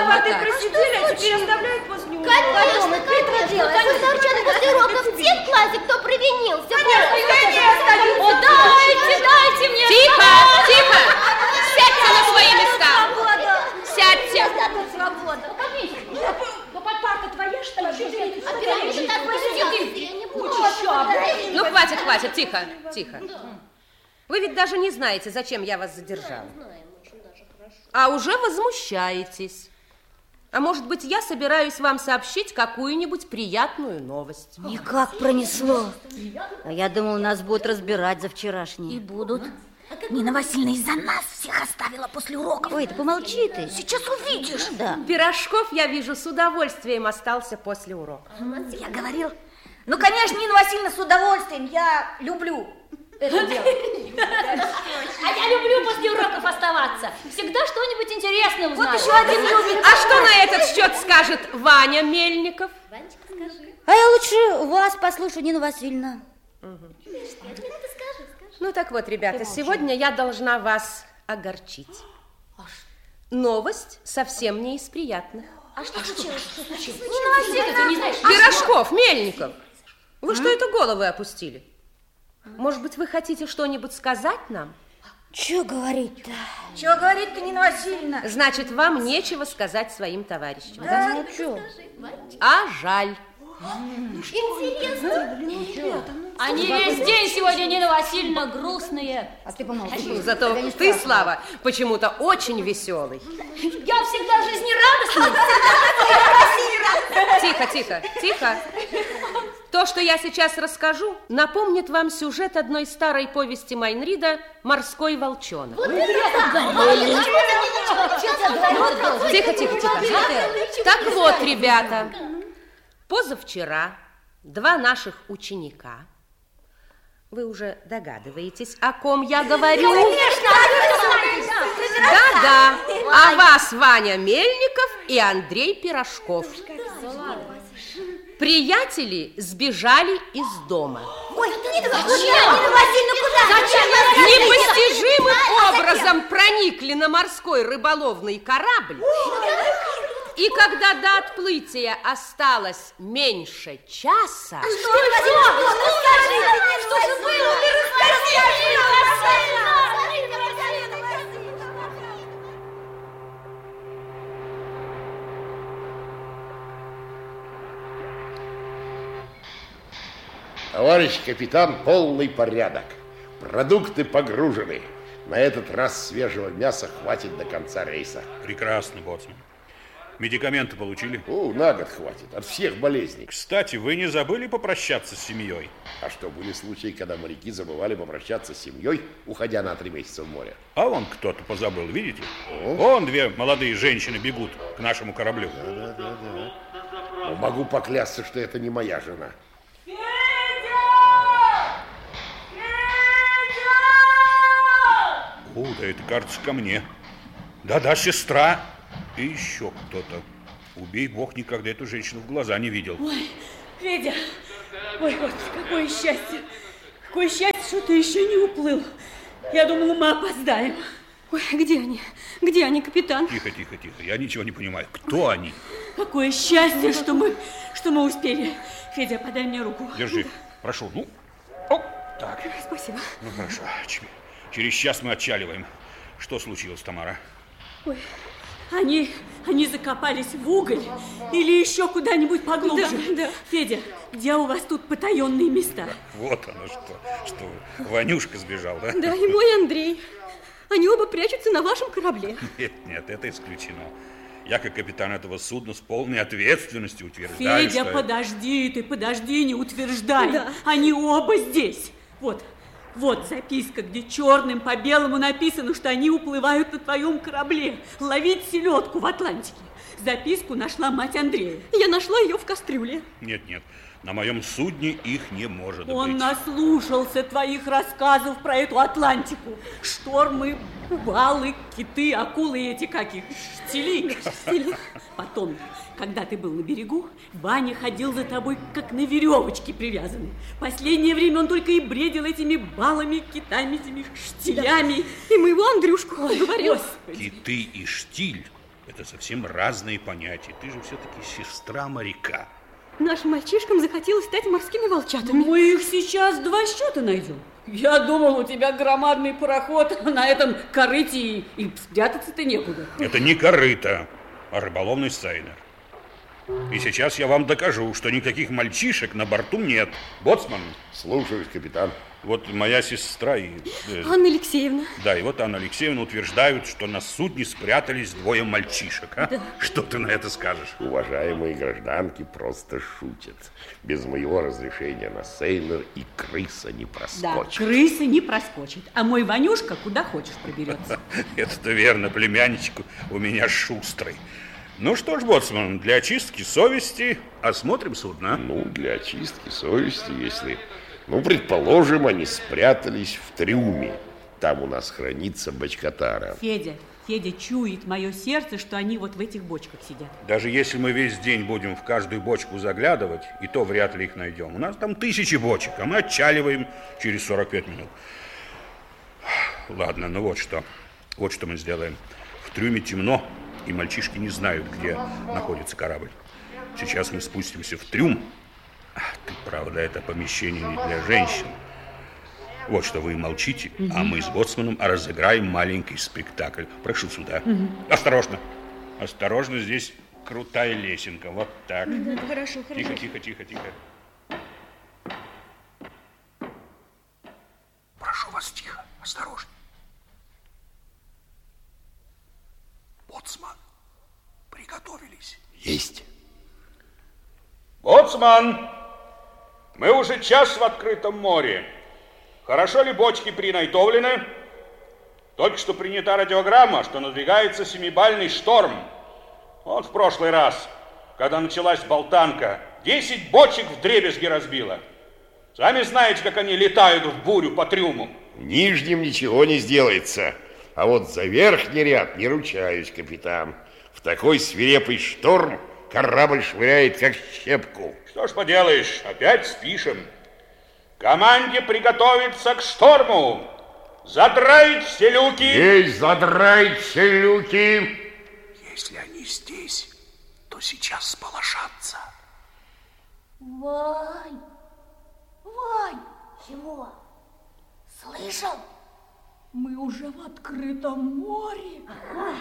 воды просидели, а теперь оставляют после урока. Конечно, Петра делает. Сначала после уроков в тех классе, кто провинился. Дайте мне. Тихо! Сядьте на свои места. Сядьте. Свобода. Ну, под парта твоя, что ли? Опять такой я не буду. Ну, хватит, тихо. Вы ведь даже не знаете, зачем я вас задержала. А уже возмущаетесь. А может быть, я собираюсь вам сообщить какую-нибудь приятную новость. Никак пронесло. А я думал, нас будут разбирать за вчерашнее. И будут. Нина Васильевна из-за нас всех оставила после уроков. Ой, да помолчи ты. Сейчас увидишь. Да. Пирожков, я вижу, с удовольствием остался после урока. Я говорил. Ну, конечно, Нина Васильевна, с удовольствием. Я люблю это дело. А я люблю после уроков оставаться. Всегда что-нибудь интересное узнаю. Вот еще один любит. А что на этот счет скажет Ваня Мельников? Ванечка, скажи. А я лучше вас послушаю, Нина Васильевна. Ну так вот, ребята, сегодня я должна вас огорчить. Новость совсем не из приятных. А что случилось? Нина Васильевна, ты не знаешь? Пирожков, Мельников, вы что это головы опустили? Может быть, вы хотите что-нибудь сказать нам? Чего говорить-то? Чего говорит-то, Нина Васильевна? Значит, вам нечего сказать своим товарищам. Да, ну что? А жаль. Интересно. Они весь день сегодня, Нина Васильевна, грустные. А ты помолчи. Зато ты, Слава, почему-то очень веселый. Я всегда жизнерадостный. Тихо. То, что я сейчас расскажу, напомнит вам сюжет одной старой повести Майнрида «Морской волчонок». Тихо. Так вот, ребята, позавчера два наших ученика, вы уже догадываетесь, о ком я говорю? Да, о вас Ваня Мельников и Андрей Пирожков. Приятели сбежали из дома. Ой, Нина Васильевна, куда? Непостижимым образом проникли на морской рыболовный корабль. И когда до отплытия осталось меньше часа... Что же было? Товарищ капитан, полный порядок. Продукты погружены. На этот раз свежего мяса хватит до конца рейса. Прекрасно, боцман. Медикаменты получили? На год хватит, от всех болезней. Кстати, вы не забыли попрощаться с семьей? А что, были случаи, когда моряки забывали попрощаться с семьей, уходя на 3 месяца в море? А вон кто-то позабыл, видите? Вон две молодые женщины бегут к нашему кораблю. Да. Но могу поклясться, что это не моя жена. Да это, кажется, ко мне. Да, сестра. И еще кто-то. Убей бог, никогда эту женщину в глаза не видел. Ой, Федя, ой, Господи, какое счастье. Какое счастье, что ты еще не уплыл. Я думала, мы опоздаем. Ой, где они, капитан? Тихо, я ничего не понимаю. Кто они? Какое счастье, что мы успели. Федя, подай мне руку. Держи, прошу. Так. Спасибо. Ну, хорошо. Через час мы отчаливаем. Что случилось, Тамара? Ой, они закопались в уголь или еще куда-нибудь поглубже. Да. Федя, где у вас тут потаенные места? Вот оно что Ванюшка сбежал, да? Да, и мой Андрей. Они оба прячутся на вашем корабле. Нет, это исключено. Я, как капитан этого судна, с полной ответственностью утверждаю, Федя, подожди, не утверждай. Да. Они оба здесь. Вот записка, где черным по белому написано, что они уплывают на твоем корабле ловить селедку в Атлантике. Записку нашла мать Андрея. Я нашла ее в кастрюле. Нет, на моем судне их не может быть. Он наслушался твоих рассказов про эту Атлантику. Штормы, валы, киты, акулы и эти штили. Потом, когда ты был на берегу, Ваня ходил за тобой, как на веревочке привязанный. Последнее время он только и бредил этими балами, китами, этими штилями. И моего Андрюшку говорил. Киты и штиль? Это совсем разные понятия. Ты же все-таки сестра моряка. Нашим мальчишкам захотелось стать морскими волчатами. Мы их сейчас 2 счета найдем. Я думал, у тебя громадный пароход, а на этом корыте и спрятаться-то некуда. Это не корыто, а рыболовный сайнер. И сейчас я вам докажу, что никаких мальчишек на борту нет. Боцман. Слушаюсь, капитан. Вот моя сестра и... Анна Алексеевна. Да, и вот Анна Алексеевна утверждают, что на судне спрятались 2 мальчишек. А? Да. Что ты на это скажешь? Уважаемые гражданки просто шутят. Без моего разрешения на сейлор и крыса не проскочит. Да, крыса не проскочит. А мой Ванюшка куда хочешь проберется. Это верно, племянничку у меня шустрый. Ну что ж, боцман, для очистки совести осмотрим судно. Ну, для очистки совести, если... Ну, предположим, они спрятались в трюме. Там у нас хранится бочкатара. Федя чует мое сердце, что они вот в этих бочках сидят. Даже если мы весь день будем в каждую бочку заглядывать, и то вряд ли их найдем. У нас там 1000 бочек, а мы отчаливаем через 45 минут. Ладно, ну вот что. Вот что мы сделаем. В трюме темно, и мальчишки не знают, где находится корабль. Сейчас мы спустимся в трюм. Ты, правда, это помещение не для женщин. Вот что, вы молчите, а мы с боцманом разыграем маленький спектакль. Прошу сюда. Осторожно. Осторожно, здесь крутая лесенка. Вот так. Хорошо. Тихо. Прошу вас, тихо. Осторожно. Боцман, приготовились? Есть. Боцман! Мы уже час в открытом море. Хорошо ли бочки принайтовлены? Только что принята радиограмма, что надвигается 7-бальный шторм. Вот в прошлый раз, когда началась болтанка, 10 бочек вдребезги разбило. Сами знаете, как они летают в бурю по трюму. В нижнем ничего не сделается. А вот за верхний ряд не ручаюсь, капитан. В такой свирепый шторм корабль швыряет, как щепку. Что ж поделаешь, опять спишем. Команде приготовиться к шторму. Задраить все люки. Есть, задраить все люки. Если они здесь, то сейчас сполошатся. Вань! Чего? Слышал? Мы уже в открытом море. Ага.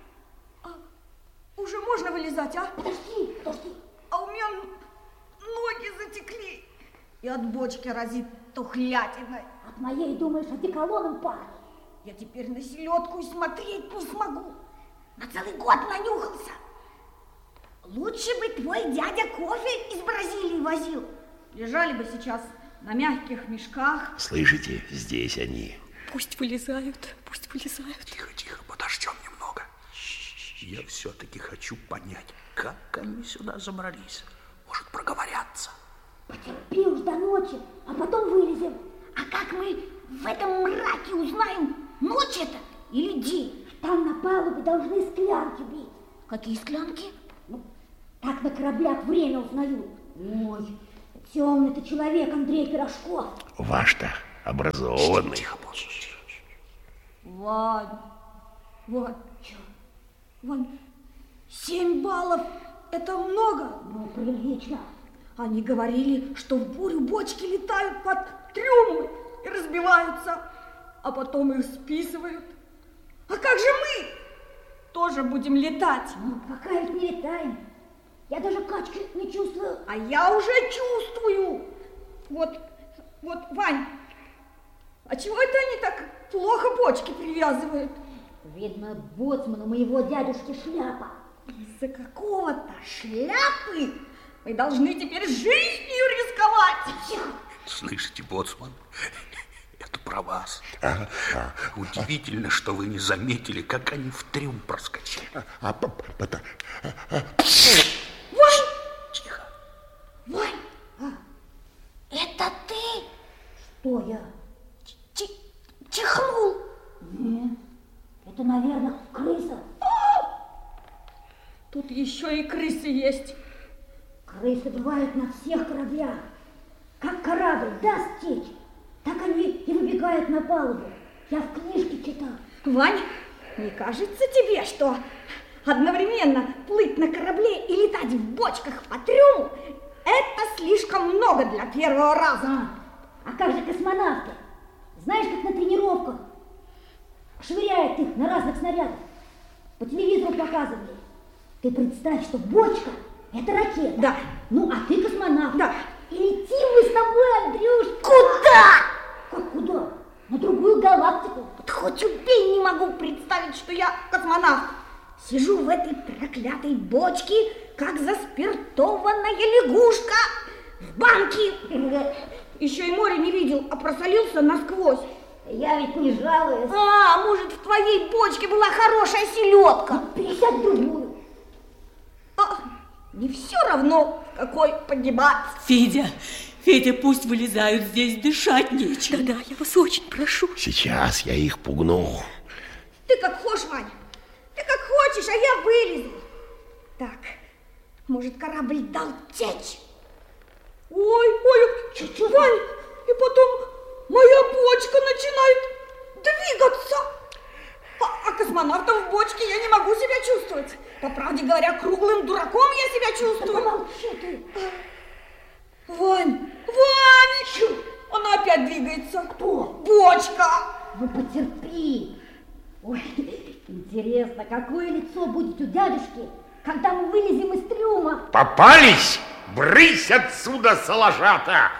Уже можно вылезать, а? Подожди. А у меня ноги затекли. И от бочки разит тухлятиной. От моей, думаешь, одеколоном пахнет? Я теперь на селедку и смотреть не смогу. На целый год нанюхался. Лучше бы твой дядя кофе из Бразилии возил. Лежали бы сейчас на мягких мешках. Слышите, здесь они. Пусть вылезают. Тихо, подождем немного. Я все-таки хочу понять, как они сюда забрались. Может, проговорятся. Потерпи уж до ночи, а потом вылезем. А как мы в этом мраке узнаем, ночь это или день? Там на палубе должны склянки быть. Какие склянки? Ну, так на кораблях время узнают. Ой, темный ты человек, Андрей Пирожков. Ваш-то образованный. Тихо. Вань, 7 баллов – это много. Ну, прилично. Они говорили, что в бурю бочки летают под трюмы и разбиваются, а потом их списывают. А как же мы? Тоже будем летать. Ну, пока ведь не летаем. Я даже качки не чувствую. А я уже чувствую. Вот, Вань, а чего это они так плохо бочки привязывают? Видно, боцману моего дядюшки шляпа. Из-за какого-то шляпы мы должны теперь жизнью рисковать. Слышите, боцман, это про вас. Удивительно, что вы не заметили, как они в трюм проскочили. Вань! Тихо. Вань, это ты? Что я? Чихнул. Нет, это, наверное, крыса. Тут еще и крысы есть. Крысы бывают на всех кораблях. Как корабль даст течь, так они и выбегают на палубу. Я в книжке читал. Вань, не кажется тебе, что одновременно плыть на корабле и летать в бочках по трюму – это слишком много для первого раза. А как же космонавты? Знаешь, как на тренировках швыряют их на разных снарядах? По телевизору показывали. Ты представь, что бочка – это ракета. Да. Ну, а ты космонавт. Да. И летим мы с тобой, Андрюшка. Куда? Как куда? На другую галактику. Вот хоть убей, не могу представить, что я космонавт. Сижу в этой проклятой бочке, как заспиртованная лягушка в банке. Еще и море не видел, а просолился насквозь. Я ведь не жалуюсь. А, может, в твоей бочке была хорошая селедка? Ну, пересядь в другую. Не все равно, в какой погибать. Федя, пусть вылезают, здесь дышать нечем. Да, я вас очень прошу. Сейчас я их пугну. Ты как хочешь, Ваня. Ты как хочешь, а я вылезу. Так, может, корабль дал течь? Ой, Вань, и потом моя бочка начинает двигаться. А космонавтом в бочке я не могу себя чувствовать. По правде говоря, круглым дураком я себя чувствую. Помолчи ты. Вань, она опять двигается. Кто? Бочка. Ну, потерпи. Ой, интересно, какое лицо будет у дядюшки, когда мы вылезем из трюма? Попались? Брысь отсюда, соложата!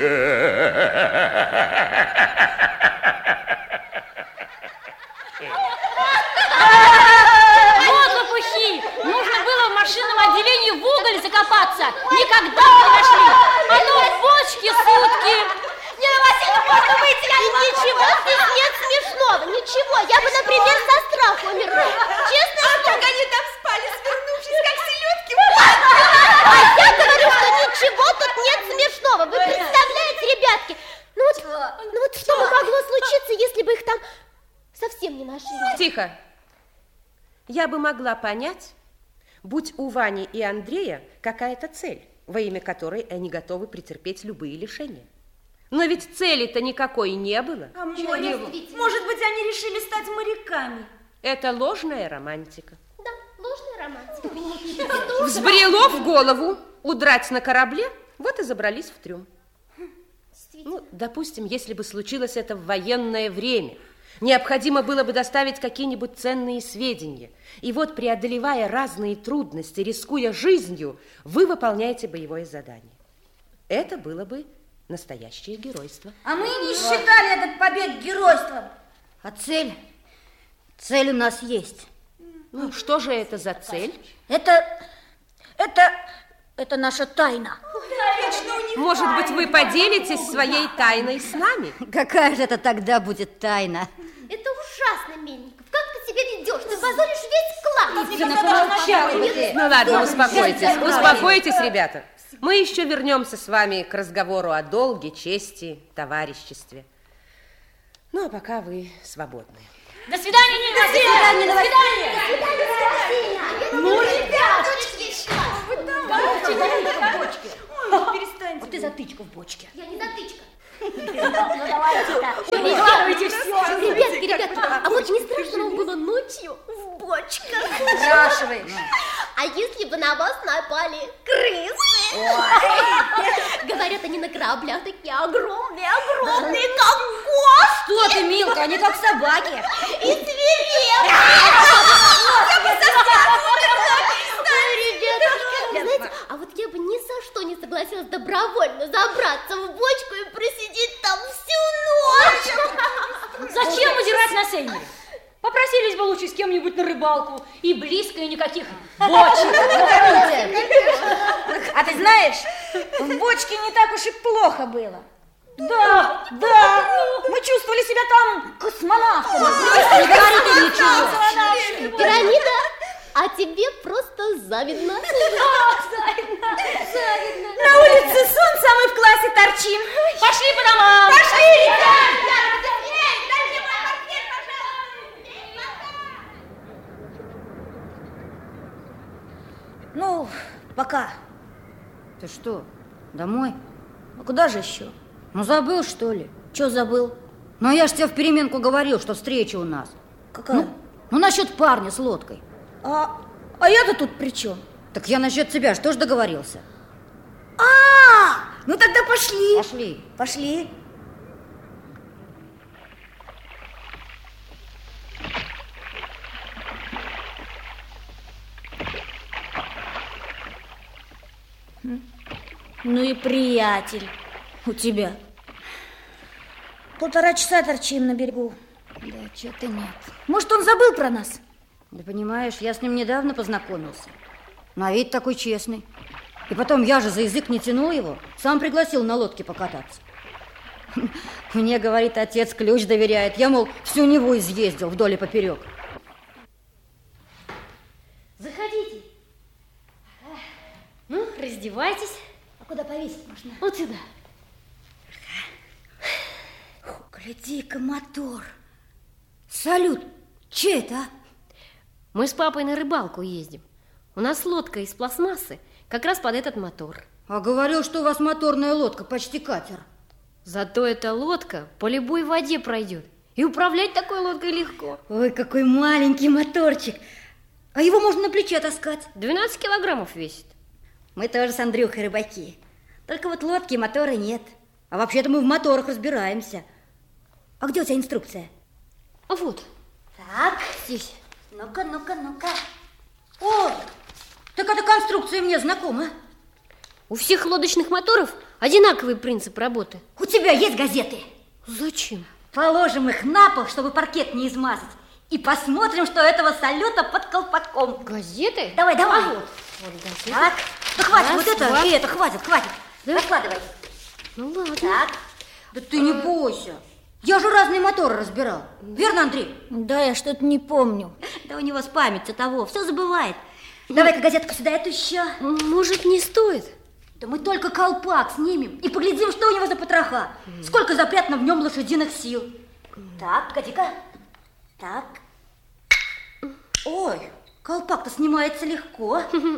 Вот лопухи! Нужно было в машинном отделении в уголь закопаться. Никогда не нашли. А то в бочке сутки. Нина Васильевна, можно выйти? Ничего здесь нет смешного. Ничего. Я бы, например, со страху умерла. Честно. А как они там спали, свернувшись, как селедки? А я говорю, что ничего тут нет смешного. Вы представляете, ребятки? Ну вот что могло случиться, если бы их там совсем не нашли? Тихо. Я бы могла понять, будь у Вани и Андрея какая-то цель, во имя которой они готовы претерпеть любые лишения. Но ведь цели-то никакой не было. А море? Может быть, они решили стать моряками? Это ложная романтика. Да, ложная романтика. Взбрело в голову удрать на корабле, вот и забрались в трюм. Ну, допустим, если бы случилось это в военное время, необходимо было бы доставить какие-нибудь ценные сведения. И вот, преодолевая разные трудности, рискуя жизнью, вы выполняете боевое задание. Это было бы настоящее геройство. А мы не считали этот побег геройством. А цель? Цель у нас есть. Ну, что же это за цель? Это наша тайна. Может быть, вы поделитесь своей тайной с нами? Какая же это тогда будет тайна? Это ужасно, Мельников. Как ты себя ведешь? Ты позоришь весь класс. Ну ладно, успокойтесь. Успокойтесь, ребята. Мы еще вернемся с вами к разговору о долге, чести, товариществе. Ну, а пока вы свободны. До свидания, Нина Васильевна! До свидания! Ну, ребяточки, Перестаньте. Вот ты затычка в бочке. я не затычка. Ну, давайте-ка. Выкладывайте все. Ребятки, а вот не страшно вам было ночью в бочках? Спрашиваешь. А если бы на вас напали крысы? Говорят, они на кораблях такие огромные, как кошки. Что ты, Милка, они как собаки. И свирепые. Ребята, знаете, а вот я бы ни за что не согласилась добровольно забраться в бочку и просидеть там всю ночь. Зачем удирать на сейнере? Попросились бы лучше с кем-нибудь на рыбалку. И близко, и никаких бочек. А ты знаешь, в бочке не так уж и плохо было. Да, мы чувствовали себя там космонавтами. Не говорите ничего. Пирамида, а тебе просто завидно. На улице солнце, а мы в классе торчим. Пошли по домам. Пошли! Ну, пока. Ты что, домой? А куда же еще? Ну, забыл, что ли? Че забыл? Ну, я ж тебе в переменку говорил, что встреча у нас. Какая? Ну, насчет парня с лодкой. А А я-то тут при чем? Так я насчет тебя что ж договорился? Ну тогда пошли. Пошли. Пошли. Ну и приятель у тебя. 1,5 часа торчим на берегу. Да, что-то нет. Может, он забыл про нас? Да понимаешь, я с ним недавно познакомился. На вид такой честный. И потом я же за язык не тянул его. Сам пригласил на лодке покататься. Мне, говорит, отец ключ доверяет. Я, мол, всю Неву изъездил вдоль и поперек. Заходите. Ну, раздевайтесь. А куда повесить можно? Вот сюда. Гляди-ка, мотор. Салют, че это, а? Мы с папой на рыбалку ездим. У нас лодка из пластмассы, как раз под этот мотор. А говорил, что у вас моторная лодка, почти катер. Зато эта лодка по любой воде пройдет. И управлять такой лодкой легко. Ой, какой маленький моторчик. А его можно на плече таскать. 12 килограммов весит. Мы тоже с Андрюхой рыбаки. Только вот лодки и мотора нет. А вообще-то мы в моторах разбираемся. А где у тебя инструкция? А вот. Так, здесь. Ну-ка, ну-ка, ну-ка. Ой, так эта конструкция мне знакома. У всех лодочных моторов одинаковый принцип работы. У тебя есть газеты? Зачем? Положим их на пол, чтобы паркет не измазать. И посмотрим, что этого салюта под колпаком. Газеты? Давай, давай. Вот газеты. Так, да хватит, Раз, вот это, два. и это, хватит. Да? Раскладывай. Ну ладно. Так. Да ты не бойся. Я же разные моторы разбирал. Верно, Андрей? Да, я что-то не помню. Да у него с памятью того, все забывает. Давай-ка газетку сюда, эту еще. Может, не стоит? Да мы только колпак снимем и поглядим, что у него за потроха. Сколько запрятано в нем лошадиных сил. Так, погоди-ка. Так. Ой, колпак-то снимается легко.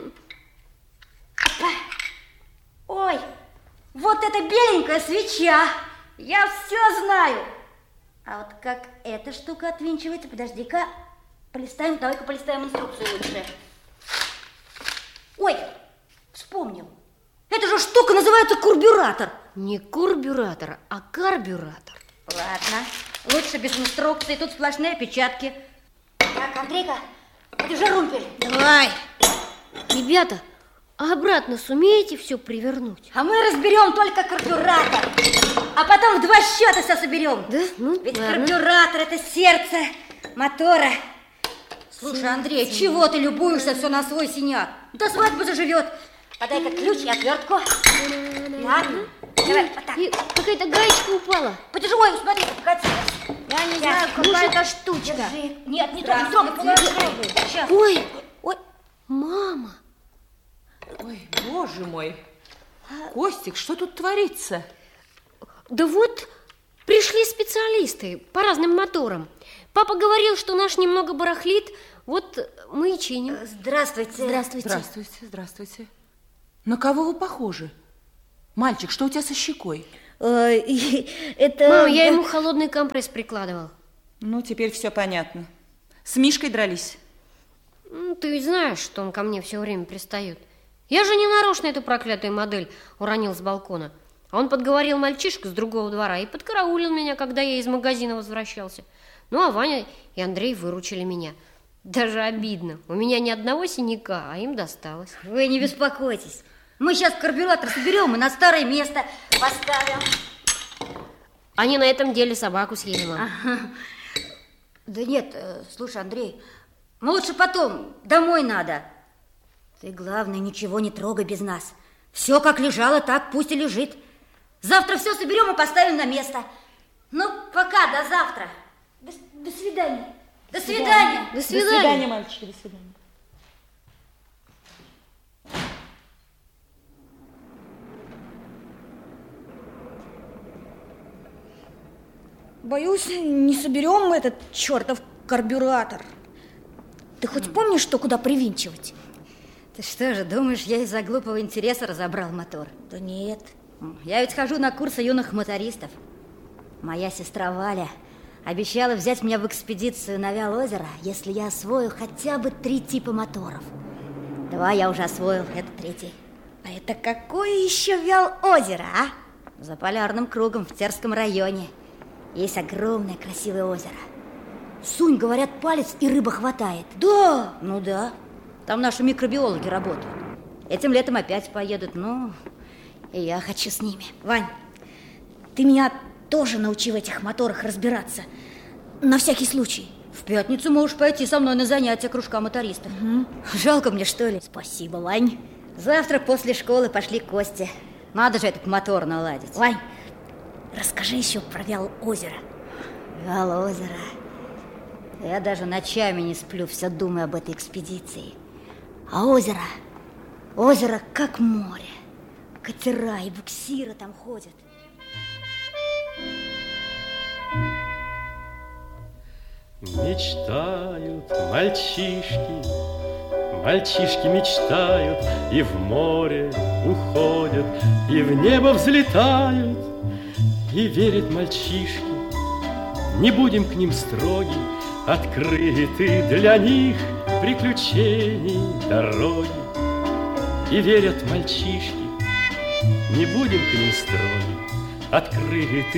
Опа. Ой, вот эта беленькая свеча. Я все знаю. А вот как эта штука отвинчивается, подожди-ка. Полистаем, давай-ка полистаем инструкцию лучше. Ой, вспомнил. Эта же штука называется карбюратор. Не карбюратор, а карбюратор. Ладно, лучше без инструкции, тут сплошные опечатки. Так, Андрейка, это же румпель. Давай. Ребята, а обратно сумеете все привернуть? А мы разберем только карбюратор. А потом в 2 счета все соберем. Да? Ну, ведь ладно. карбюратор это сердце мотора. Слушай, Андрей, чего ты любуешься все на свой синяк? До свадьбы заживет. Подай-ка ключ и отвертку. Так, давай, вот так. И какая-то гаечка упала. Подержи, ой, смотри, погоди. Я не знаю, какая это штучка. Держи. Нет, не трогай, положи. Сейчас. Ой, мама. Ой, боже мой. Костик, что тут творится? Да вот, пришли специалисты по разным моторам. Папа говорил, что наш немного барахлит, вот мы и чиним. Здравствуйте. Здравствуйте. Здравствуйте, здравствуйте. На кого вы похожи? Мальчик, что у тебя со щекой? Это... Мама, я ему холодный компресс прикладывал. Ну, теперь все понятно. С Мишкой дрались? Ну, ты ведь знаешь, что он ко мне все время пристает. Я же не нарочно эту проклятую модель уронил с балкона. А он подговорил мальчишку с другого двора и подкараулил меня, когда я из магазина возвращался. Ну, а Ваня и Андрей выручили меня. Даже обидно. У меня ни одного синяка, а им досталось. Вы не беспокойтесь. Мы сейчас карбюратор соберем и на старое место поставим. Они на этом деле собаку съели, мама. Ага. Да нет, слушай, Андрей, ну лучше потом, домой надо. Ты, главное, ничего не трогай без нас. Все как лежало, так пусть и лежит. Завтра все соберем и поставим на место. Ну, пока, до завтра. До свидания. До свидания. До свидания. До свидания, мальчики, до свидания. Боюсь, не соберем мы этот чертов карбюратор. Ты хоть помнишь, что куда привинчивать? Ты что же, думаешь, я из-за глупого интереса разобрал мотор? Да нет. Я ведь хожу на курсы юных мотористов. Моя сестра Валя обещала взять меня в экспедицию на Вялозеро, если я освою хотя бы 3 типа моторов. 2 я уже освоил, это 3. А это какое еще вял озеро, а? За полярным кругом в Терском районе есть огромное красивое озеро. Сунь, говорят, палец, и рыба хватает. Да? Ну да. Там наши микробиологи работают. Этим летом опять поедут, ну, и я хочу с ними. Вань, ты меня тоже научи в этих моторах разбираться. На всякий случай. В пятницу можешь пойти со мной на занятия кружка мотористов. Жалко мне, что ли? Спасибо, Вань. Завтра после школы пошли к Косте. Надо же этот мотор наладить. Вань, расскажи еще про вял озеро. Вял озеро. Я даже ночами не сплю, все думаю об этой экспедиции. А озеро как море. Катера и буксиры там ходят. Мечтают мальчишки, мальчишки мечтают, и в море уходят, и в небо взлетают, и верят мальчишки. Не будем к ним строги, открыты для них приключений дороги. И верят мальчишки, не будем к ним строги, открыты